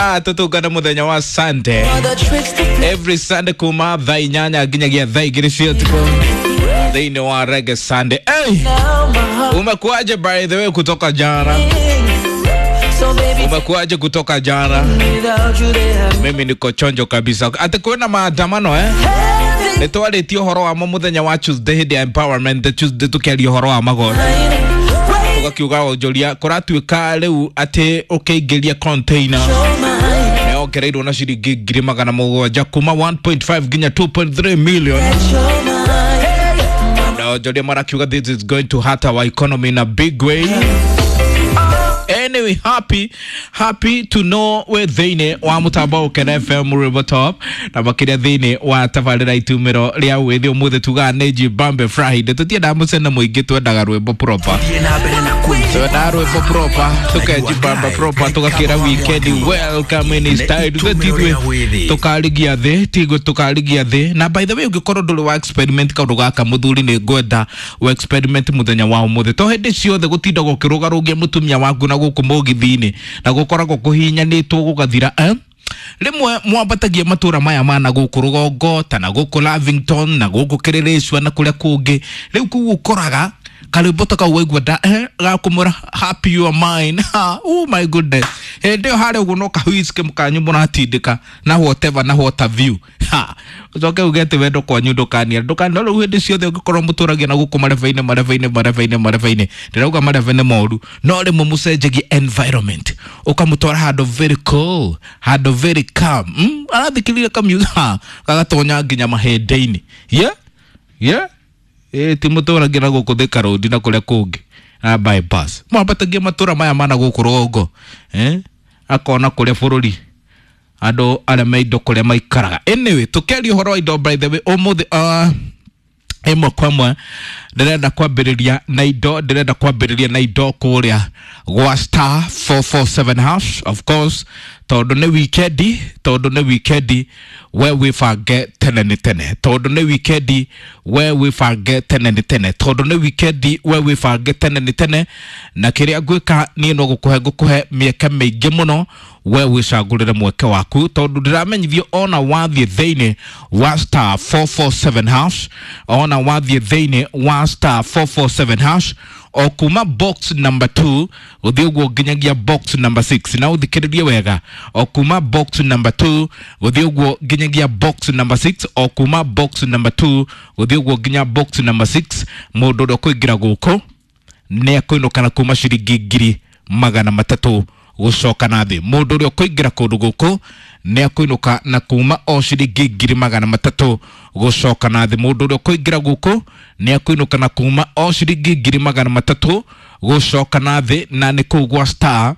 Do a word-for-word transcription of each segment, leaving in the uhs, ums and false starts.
Ah, tutugana muthenya wa Sunday. Every Sunday kuma thai nyanya ginyagia thai girisio tuko. They know wa reggae Sunday. Hey! Umekuaje by the way kutoka jana? Umekuaje kutoka jana? Mimi niko chonjo kabisa. Ate kuna maandamano eh? Nitwaleti uhoro wa muthenya wa Tuesday the empowerment the Tuesday tukiaria uhoro wa magora. Tugakiuga ujoria kuratuika riu ati ukeigeria container. Neo kereirwo na ciringi ngiri magana mũgwanja kuma one point five ginya two point three million. Now ujoria marakiuga this is going to hurt our economy in a big way. Anyway, happy happy to know we thine wa mutamba ukena F M River Top na bakiria thine wa tabarira itumiro ria wethi umuthe tuga neji Bambe Friday tutienda musena muingi twendaga rwimbo proper twendaga rwimbo proper tukeji Bambe proper tugakira weekend welcome in style tutithwe tukarigia the tigo tukarigia the na by the way ugikorwo nduri wa experiment kaundu gaka muthuri ni ngwenda wa experiment muthenya wa umuthe to hindi ciothe gutinda gukiruga rugia mutumia waku na guku mugithini na gukoragwo kuhinyanitwo gugathira eh rimwe mwambatagia matura maya mana guku rugongo ta na guku Lavington na guku Kiririshwa na kuria kungi riu kugukoraga kalibota ka wegwa da eh gakumura happy you are mine ha oh my goodness eh ndio hare uguno ka whiske mkanyu muna tindika na whatever na what view ha uzoke ugete wendo kwa nyundo kania ndukani no hindi ciothe ugikorwo muturagia na guku marevaine marevaine marevaine marevaine ndirauga marevaine moru no rimwe mucenjagie environment ukamutwara hando very cool hando very calm mm arathikirire kamuga ha gagatonya nginya mahende-ini yeah yeah eh timutoragira guku thika road na kuria kungi na bypass mwambatagia matura maya mana guku rugongo eh akona kuria bururi ando ala maido kuria maikaraga anyway tukeri horo ido by the way umuthi uh emo kwamwe ndirenda kwambiriria na ido ndirenda kwambiriria na ido kuria gwa star four four seven hash of course tondu ni weekend tondu ni weekend where we forget tene ni tene tondu ni weekend where we forget tene ni tene tondu ni weekend where we forget tene ni tene na kiria gwika ni no gukuhe gukuhe mieke mingi muno where we shagurire mweke waku tondu ndiramenyithio ona wathie theine wa star four four seven hash ona wathie theine wa star four four seven hash o kuma box number two uthie uguo nginyagia box number six na uthikiririe wega o kuma box number two uthie uguo nginyagia box number six o kuma box number two uthie uguo nginya box number six mundu ndo kuingira guko ne akuinukana kuma ciringi ngiri magana matatu gucoka na thi mundu uri kuingira kundu guku ne akuinuka na kuma o ciringi ngiri magana matatu gucoka na thi mundu uri kuingira guku ne akuinuka na kuma o ciringi ngiri magana matatu gucoka na thi na ni kugwa star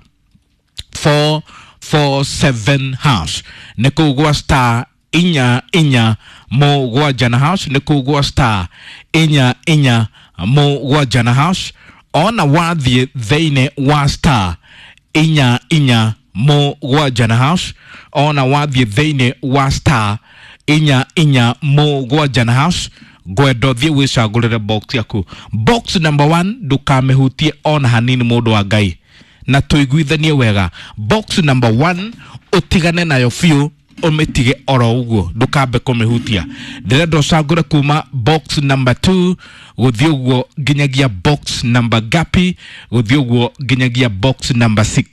four four seven hash ni kugwa star inya inya mo gwajana hash ni kugwa star inya inya mo gwajana hash ona wathie theine wa star inya inya mo gwajana hash ona wathie theine wa star inya inya mo gwajana hash gwendo thie wicagurire box yaku box number one ndukamehutie ona hanini mundu wa Ngai na tuiguithanie wega box number one utigane nayo fiu umetige oro uguo ndukambe kumihutia ndirenda ucagure kuma box number two guthie uguo nginyagia box number gapi guthie uguo nginyagia box number six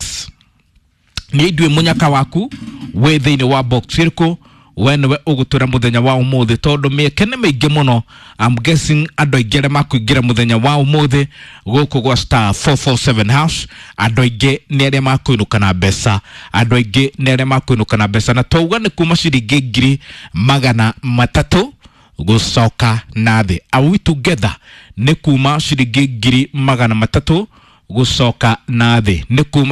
ni idwe munyaka waku we thine wa box iriko wenwe ugutura muthenya wa umuthi tondu miekene maingi muno I'm guessing ando igere makuingira muthenya wa umuthi guku gwa star four four seven hash ando ige ni aria makuinuka na mbeca ando ige ni aria makuinuka na mbeca na touga ni kuma ciringi ngiri magana matatu gucoka na thi are we together ni kuma ciringi ngiri magana matatu gucoka na thi ni kuma